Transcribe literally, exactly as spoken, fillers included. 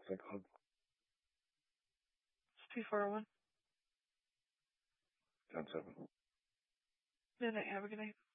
that called? It's two four one. Ten seven. Good night. Have a good night.